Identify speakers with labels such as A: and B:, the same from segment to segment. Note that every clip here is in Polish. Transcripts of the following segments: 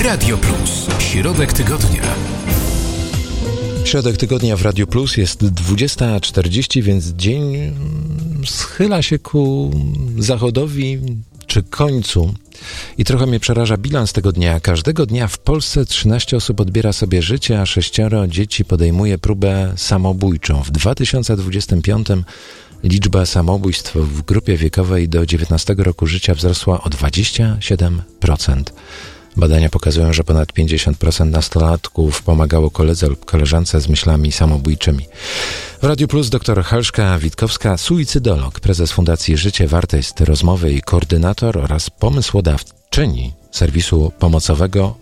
A: Radio Plus. Środek tygodnia.
B: Środek tygodnia w Radio Plus jest 20:40, więc dzień schyla się ku zachodowi czy końcu. I trochę mnie przeraża bilans tego dnia. Każdego dnia w Polsce 13 osób odbiera sobie życie, a 6 dzieci podejmuje próbę samobójczą. W 2025 liczba samobójstw w grupie wiekowej do 19 roku życia wzrosła o 27%. Badania pokazują, że ponad 50% nastolatków pomagało koledze lub koleżance z myślami samobójczymi. W Radiu Plus dr Halszka Witkowska, suicydolog, prezes Fundacji Życie Warte jest rozmowy i koordynator oraz pomysłodawczyni serwisu pomocowego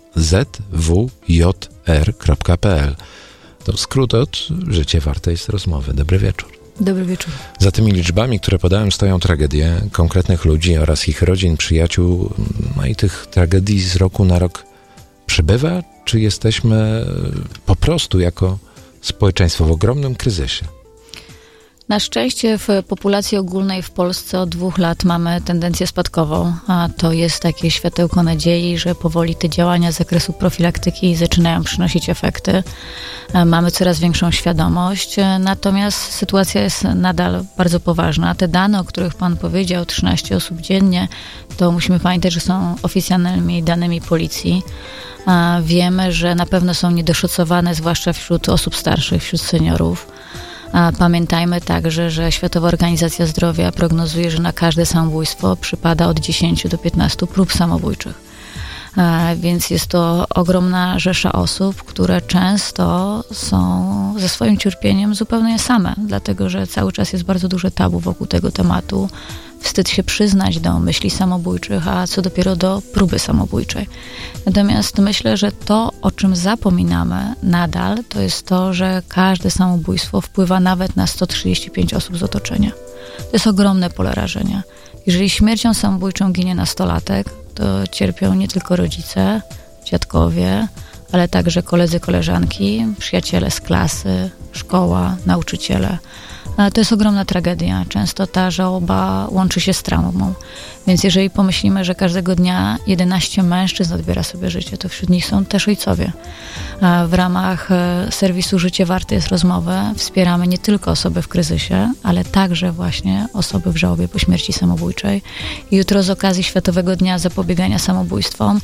B: zwjr.pl. To skrót od Życie Warte jest rozmowy. Dobry wieczór.
C: Dobry wieczór.
B: Za tymi liczbami, które podałem, stoją tragedie konkretnych ludzi oraz ich rodzin, przyjaciół. No i tych tragedii z roku na rok przybywa? Czy jesteśmy po prostu jako społeczeństwo w ogromnym kryzysie?
C: Na szczęście w populacji ogólnej w Polsce od 2 lat mamy tendencję spadkową, a to jest takie światełko nadziei, że powoli te działania z zakresu profilaktyki zaczynają przynosić efekty. Mamy coraz większą świadomość, natomiast sytuacja jest nadal bardzo poważna. Te dane, o których Pan powiedział, 13 osób dziennie, to musimy pamiętać, że są oficjalnymi danymi policji. Wiemy, że na pewno są niedoszacowane, zwłaszcza wśród osób starszych, wśród seniorów. Pamiętajmy także, że Światowa Organizacja Zdrowia prognozuje, że na każde samobójstwo przypada od 10 do 15 prób samobójczych. Więc jest to ogromna rzesza osób, które często są ze swoim cierpieniem zupełnie same, dlatego że cały czas jest bardzo duże tabu wokół tego tematu. Wstyd się przyznać do myśli samobójczych, a co dopiero do próby samobójczej. Natomiast myślę, że to, o czym zapominamy nadal, to jest to, że każde samobójstwo wpływa nawet na 135 osób z otoczenia. To jest ogromne pole rażenia. Jeżeli śmiercią samobójczą ginie nastolatek, to cierpią nie tylko rodzice, dziadkowie, ale także koledzy, koleżanki, przyjaciele z klasy, szkoła, nauczyciele. To jest ogromna tragedia. Często ta żałoba łączy się z traumą. Więc jeżeli pomyślimy, że każdego dnia 11 mężczyzn odbiera sobie życie, to wśród nich są też ojcowie. W ramach serwisu Życie Warte jest rozmowy. Wspieramy nie tylko osoby w kryzysie, ale także właśnie osoby w żałobie po śmierci samobójczej. I jutro z okazji Światowego Dnia Zapobiegania Samobójstwom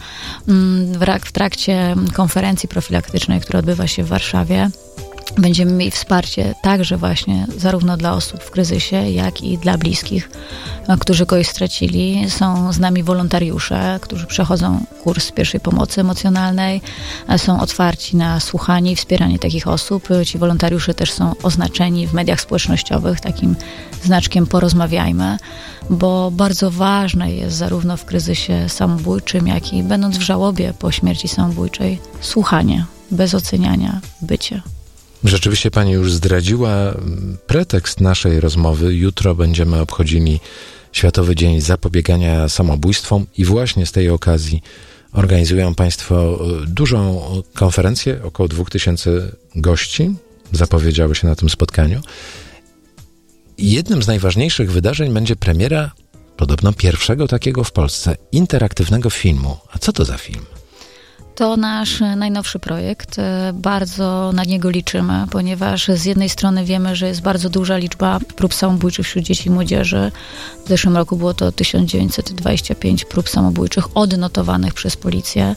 C: w trakcie konferencji profilaktycznej, która odbywa się w Warszawie, będziemy mieli wsparcie także właśnie zarówno dla osób w kryzysie, jak i dla bliskich, którzy kogoś stracili. Są z nami wolontariusze, którzy przechodzą kurs pierwszej pomocy emocjonalnej, są otwarci na słuchanie i wspieranie takich osób. Ci wolontariusze też są oznaczeni w mediach społecznościowych takim znaczkiem porozmawiajmy, bo bardzo ważne jest zarówno w kryzysie samobójczym, jak i będąc w żałobie po śmierci samobójczej słuchanie, bez oceniania, bycie.
B: Rzeczywiście Pani już zdradziła pretekst naszej rozmowy. Jutro będziemy obchodzili Światowy Dzień Zapobiegania Samobójstwom i właśnie z tej okazji organizują Państwo dużą konferencję, około 2000 gości zapowiedziały się na tym spotkaniu. Jednym z najważniejszych wydarzeń będzie premiera podobno pierwszego takiego w Polsce interaktywnego filmu. A co to za film?
C: To nasz najnowszy projekt. Bardzo na niego liczymy, ponieważ z jednej strony wiemy, że jest bardzo duża liczba prób samobójczych wśród dzieci i młodzieży. W zeszłym roku było to 1925 prób samobójczych odnotowanych przez policję.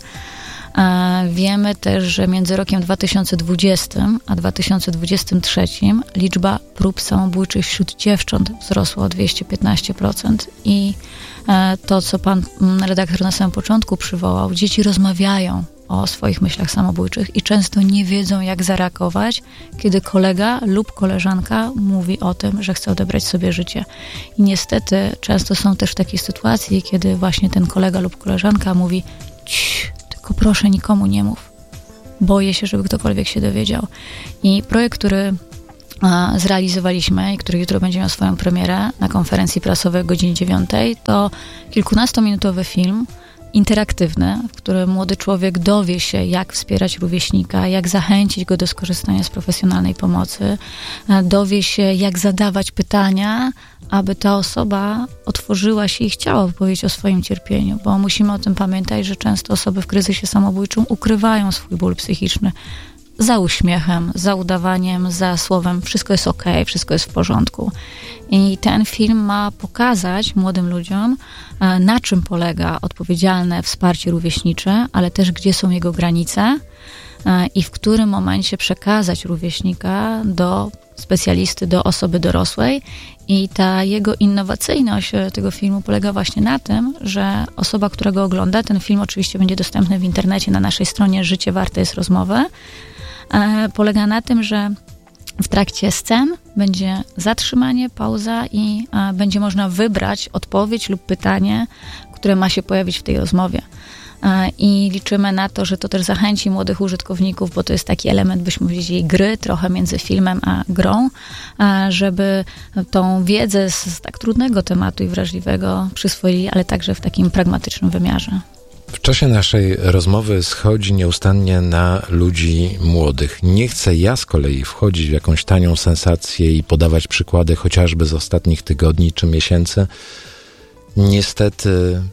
C: Wiemy też, że między rokiem 2020 a 2023 liczba prób samobójczych wśród dziewcząt wzrosła o 215% i to, co pan redaktor na samym początku przywołał, dzieci rozmawiają o swoich myślach samobójczych i często nie wiedzą, jak zareagować, kiedy kolega lub koleżanka mówi o tym, że chce odebrać sobie życie. I niestety często są też takie sytuacje, kiedy właśnie ten kolega lub koleżanka mówi: tylko proszę nikomu nie mów. Boję się, żeby ktokolwiek się dowiedział. I projekt, który zrealizowaliśmy i który jutro będzie miał swoją premierę na konferencji prasowej o godzinie 9, to kilkunastominutowy film interaktywny, w którym młody człowiek dowie się, jak wspierać rówieśnika, jak zachęcić go do skorzystania z profesjonalnej pomocy, dowie się, jak zadawać pytania, aby ta osoba otworzyła się i chciała powiedzieć o swoim cierpieniu, bo musimy o tym pamiętać, że często osoby w kryzysie samobójczym ukrywają swój ból psychiczny za uśmiechem, za udawaniem, za słowem wszystko jest okej, wszystko jest w porządku. I ten film ma pokazać młodym ludziom, na czym polega odpowiedzialne wsparcie rówieśnicze, ale też gdzie są jego granice i w którym momencie przekazać rówieśnika do specjalisty, do osoby dorosłej. I ta jego innowacyjność tego filmu polega właśnie na tym, że osoba, która go ogląda, ten film oczywiście będzie dostępny w internecie na naszej stronie Życie warte jest rozmowy, polega na tym, że w trakcie scen będzie zatrzymanie, pauza i będzie można wybrać odpowiedź lub pytanie, które ma się pojawić w tej rozmowie. I liczymy na to, że to też zachęci młodych użytkowników, bo to jest taki element, byśmy powiedzieli, gry trochę między filmem a grą, żeby tą wiedzę z tak trudnego tematu i wrażliwego przyswoili, ale także w takim pragmatycznym wymiarze.
B: W czasie naszej rozmowy schodzi nieustannie na ludzi młodych. Nie chcę ja z kolei wchodzić w jakąś tanią sensację i podawać przykłady chociażby z ostatnich tygodni czy miesięcy. Niestety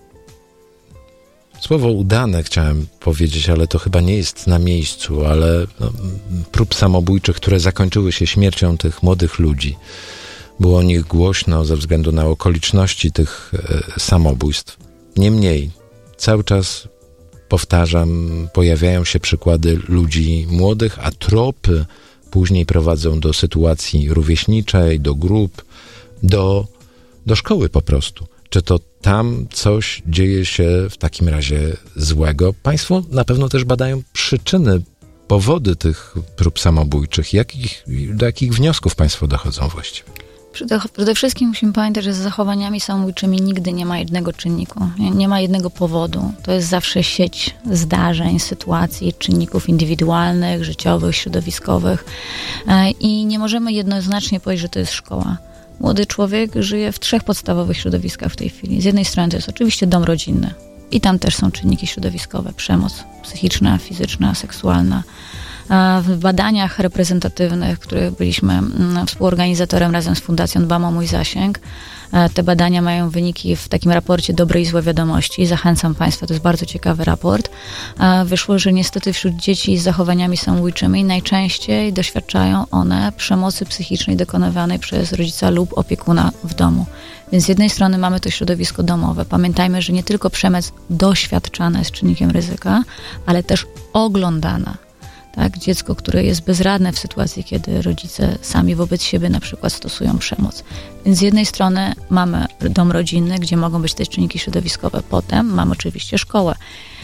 B: słowo udane chciałem powiedzieć, ale to chyba nie jest na miejscu, ale prób samobójczych, które zakończyły się śmiercią tych młodych ludzi. Było o nich głośno ze względu na okoliczności tych samobójstw. Niemniej cały czas, powtarzam, pojawiają się przykłady ludzi młodych, a tropy później prowadzą do sytuacji rówieśniczej, do grup, do szkoły po prostu. Czy to tam coś dzieje się w takim razie złego? Państwo na pewno też badają przyczyny, powody tych prób samobójczych. Do jakich wniosków Państwo dochodzą właściwie?
C: Przede wszystkim musimy pamiętać, że z zachowaniami samobójczymi nigdy nie ma jednego czynniku, nie ma jednego powodu. To jest zawsze sieć zdarzeń, sytuacji, czynników indywidualnych, życiowych, środowiskowych i nie możemy jednoznacznie powiedzieć, że to jest szkoła. Młody człowiek żyje w 3 podstawowych środowiskach w tej chwili. Z jednej strony to jest oczywiście dom rodzinny i tam też są czynniki środowiskowe, przemoc psychiczna, fizyczna, seksualna. W badaniach reprezentatywnych, których byliśmy współorganizatorem razem z Fundacją Dbam o mój zasięg, te badania mają wyniki w takim raporcie Dobre i złe wiadomości. Zachęcam Państwa, to jest bardzo ciekawy raport. Wyszło, że niestety wśród dzieci z zachowaniami samobójczymi najczęściej doświadczają one przemocy psychicznej dokonywanej przez rodzica lub opiekuna w domu. Więc z jednej strony mamy to środowisko domowe. Pamiętajmy, że nie tylko przemoc doświadczana jest czynnikiem ryzyka, ale też oglądana. Tak, dziecko, które jest bezradne w sytuacji, kiedy rodzice sami wobec siebie na przykład stosują przemoc. Więc z jednej strony mamy dom rodzinny, gdzie mogą być te czynniki środowiskowe. Potem mamy oczywiście szkołę.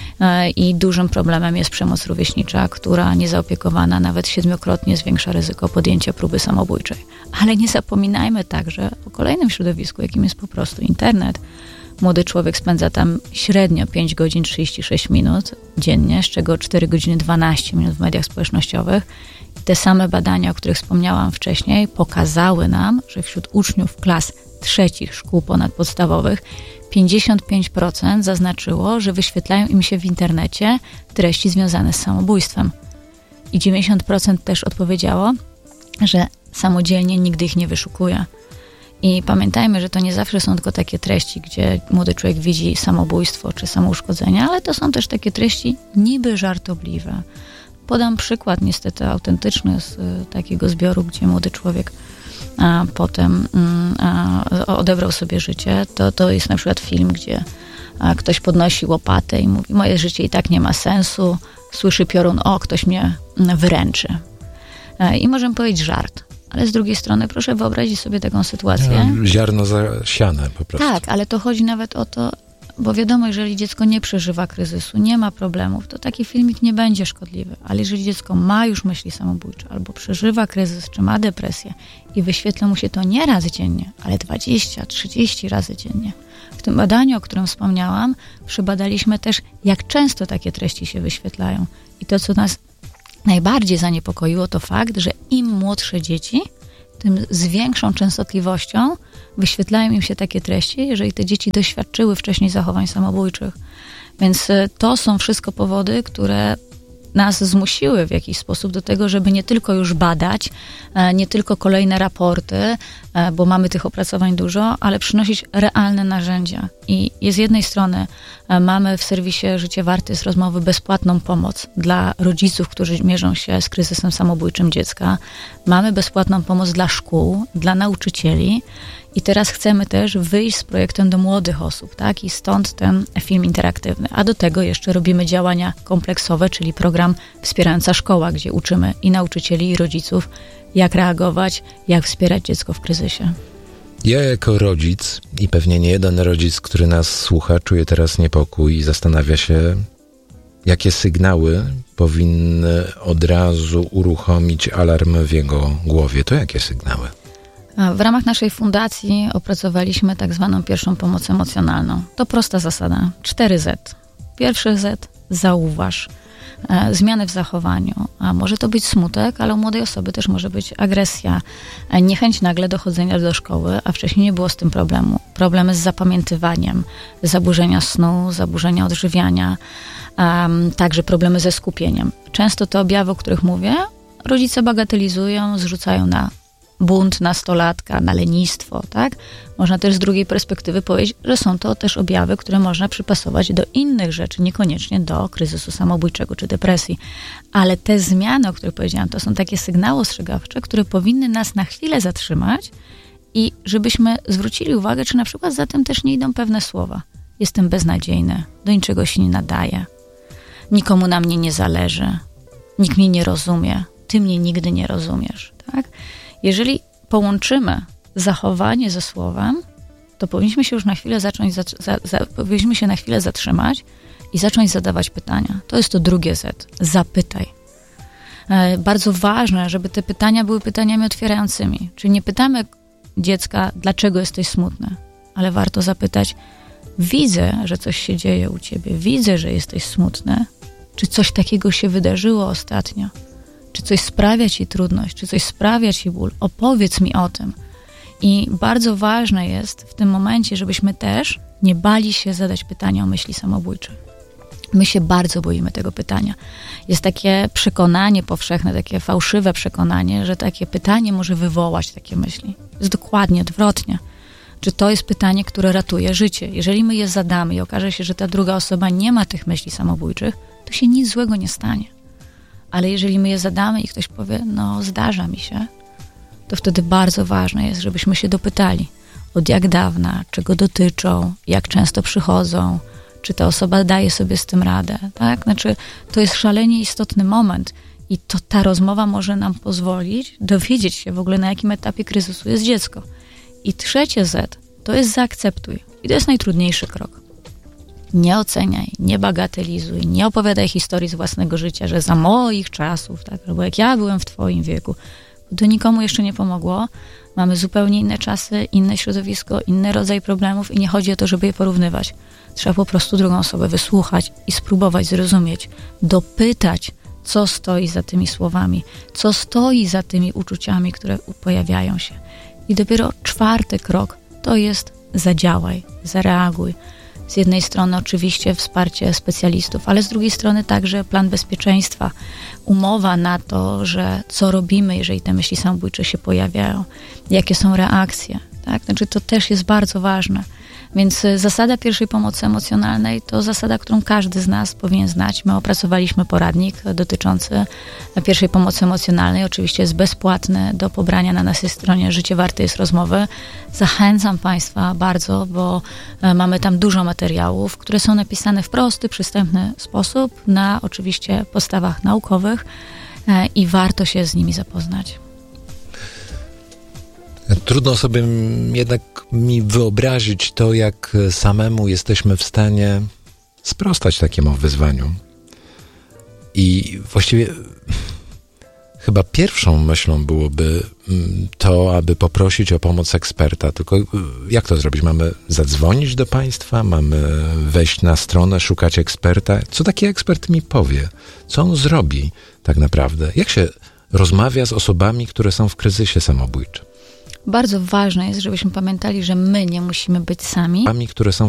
C: I dużym problemem jest przemoc rówieśnicza, która niezaopiekowana nawet 7-krotnie zwiększa ryzyko podjęcia próby samobójczej. Ale nie zapominajmy także o kolejnym środowisku, jakim jest po prostu internet. Młody człowiek spędza tam średnio 5 godzin 36 minut dziennie, z czego 4 godziny 12 minut w mediach społecznościowych. I te same badania, o których wspomniałam wcześniej, pokazały nam, że wśród uczniów klas 3 szkół ponadpodstawowych 55% zaznaczyło, że wyświetlają im się w internecie treści związane z samobójstwem. I 90% też odpowiedziało, że samodzielnie nigdy ich nie wyszukuje. I pamiętajmy, że to nie zawsze są tylko takie treści, gdzie młody człowiek widzi samobójstwo czy samouszkodzenie, ale to są też takie treści niby żartobliwe. Podam przykład niestety autentyczny z takiego zbioru, gdzie młody człowiek potem odebrał sobie życie. To jest na przykład film, gdzie ktoś podnosi łopatę i mówi: moje życie i tak nie ma sensu, słyszy piorun, o, ktoś mnie wyręczy. I możemy powiedzieć żart. Ale z drugiej strony proszę wyobrazić sobie taką sytuację.
B: Ziarno zasiane po prostu.
C: Tak, ale to chodzi nawet o to, bo wiadomo, jeżeli dziecko nie przeżywa kryzysu, nie ma problemów, to taki filmik nie będzie szkodliwy. Ale jeżeli dziecko ma już myśli samobójcze, albo przeżywa kryzys, czy ma depresję i wyświetla mu się to nie raz dziennie, ale 20-30 razy dziennie. W tym badaniu, o którym wspomniałam, przebadaliśmy też, jak często takie treści się wyświetlają. I to, co nas najbardziej zaniepokoiło, to fakt, że im młodsze dzieci, tym z większą częstotliwością wyświetlają im się takie treści, jeżeli te dzieci doświadczyły wcześniej zachowań samobójczych. Więc to są wszystko powody, które nas zmusiły w jakiś sposób do tego, żeby nie tylko już badać, nie tylko kolejne raporty, bo mamy tych opracowań dużo, ale przynosić realne narzędzia. I z jednej strony mamy w serwisie Życie Warte jest Rozmowy bezpłatną pomoc dla rodziców, którzy mierzą się z kryzysem samobójczym dziecka. Mamy bezpłatną pomoc dla szkół, dla nauczycieli. I teraz chcemy też wyjść z projektem do młodych osób, tak? I stąd ten film interaktywny. A do tego jeszcze robimy działania kompleksowe, czyli program Wspierająca Szkoła, gdzie uczymy i nauczycieli, i rodziców, jak reagować, jak wspierać dziecko w kryzysie.
B: Ja jako rodzic i pewnie nie jeden rodzic, który nas słucha, czuje teraz niepokój i zastanawia się, jakie sygnały powinny od razu uruchomić alarm w jego głowie. To jakie sygnały?
C: W ramach naszej fundacji opracowaliśmy tak zwaną pierwszą pomoc emocjonalną. To prosta zasada. 4Z. Pierwszy Z, zauważ. Zmiany w zachowaniu. A może to być smutek, ale u młodej osoby też może być agresja. Niechęć nagle do chodzenia do szkoły, a wcześniej nie było z tym problemu. Problemy z zapamiętywaniem, zaburzenia snu, zaburzenia odżywiania, także problemy ze skupieniem. Często te objawy, o których mówię, rodzice bagatelizują, zrzucają na bunt nastolatka, na lenistwo, tak? Można też z drugiej perspektywy powiedzieć, że są to też objawy, które można przypasować do innych rzeczy, niekoniecznie do kryzysu samobójczego czy depresji. Ale te zmiany, o których powiedziałam, to są takie sygnały ostrzegawcze, które powinny nas na chwilę zatrzymać i żebyśmy zwrócili uwagę, czy na przykład za tym też nie idą pewne słowa. Jestem beznadziejny, do niczego się nie nadaję, nikomu na mnie nie zależy, nikt mnie nie rozumie, ty mnie nigdy nie rozumiesz, tak? Jeżeli połączymy zachowanie ze słowem, to powinniśmy się już na chwilę powinniśmy się na chwilę zatrzymać i zacząć zadawać pytania. To jest to drugie Z. Zapytaj. Bardzo ważne, żeby te pytania były pytaniami otwierającymi. Czyli nie pytamy dziecka, dlaczego jesteś smutny, ale warto zapytać, widzę, że coś się dzieje u ciebie, widzę, że jesteś smutny. Czy coś takiego się wydarzyło ostatnio? Czy coś sprawia ci trudność, czy coś sprawia ci ból? Opowiedz mi o tym. I bardzo ważne jest w tym momencie, żebyśmy też nie bali się zadać pytania o myśli samobójcze. My się bardzo boimy tego pytania. Jest takie przekonanie powszechne, takie fałszywe przekonanie, że takie pytanie może wywołać takie myśli. Jest dokładnie odwrotnie. Czy to jest pytanie, które ratuje życie? Jeżeli my je zadamy i okaże się, że ta druga osoba nie ma tych myśli samobójczych, to się nic złego nie stanie. Ale jeżeli my je zadamy i ktoś powie, no zdarza mi się, to wtedy bardzo ważne jest, żebyśmy się dopytali, od jak dawna, czego dotyczą, jak często przychodzą, czy ta osoba daje sobie z tym radę, tak? Znaczy, to jest szalenie istotny moment i to ta rozmowa może nam pozwolić dowiedzieć się w ogóle, na jakim etapie kryzysu jest dziecko. I trzecie Z, to jest zaakceptuj. I to jest najtrudniejszy krok. Nie oceniaj, nie bagatelizuj, nie opowiadaj historii z własnego życia, że za moich czasów, tak, albo jak ja byłem w twoim wieku. Bo to nikomu jeszcze nie pomogło. Mamy zupełnie inne czasy, inne środowisko, inny rodzaj problemów i nie chodzi o to, żeby je porównywać. Trzeba po prostu drugą osobę wysłuchać i spróbować zrozumieć, dopytać, co stoi za tymi słowami, co stoi za tymi uczuciami, które pojawiają się. I dopiero czwarty krok to jest zadziałaj, zareaguj. Z jednej strony oczywiście wsparcie specjalistów, ale z drugiej strony także plan bezpieczeństwa, umowa na to, że co robimy, jeżeli te myśli samobójcze się pojawiają, jakie są reakcje, tak? Znaczy to też jest bardzo ważne. Więc zasada pierwszej pomocy emocjonalnej to zasada, którą każdy z nas powinien znać. My opracowaliśmy poradnik dotyczący pierwszej pomocy emocjonalnej. Oczywiście jest bezpłatny do pobrania na naszej stronie Życie Warte jest Rozmowy. Zachęcam Państwa bardzo, bo mamy tam dużo materiałów, które są napisane w prosty, przystępny sposób na oczywiście podstawach naukowych i warto się z nimi zapoznać.
B: Trudno sobie jednak mi wyobrazić to, jak samemu jesteśmy w stanie sprostać takiemu wyzwaniu. I właściwie chyba pierwszą myślą byłoby to, aby poprosić o pomoc eksperta. Tylko jak to zrobić? Mamy zadzwonić do państwa? Mamy wejść na stronę, szukać eksperta? Co taki ekspert mi powie? Co on zrobi tak naprawdę? Jak się rozmawia z osobami, które są w kryzysie samobójczym?
C: Bardzo ważne jest, żebyśmy pamiętali, że my nie musimy być sami.
B: Które są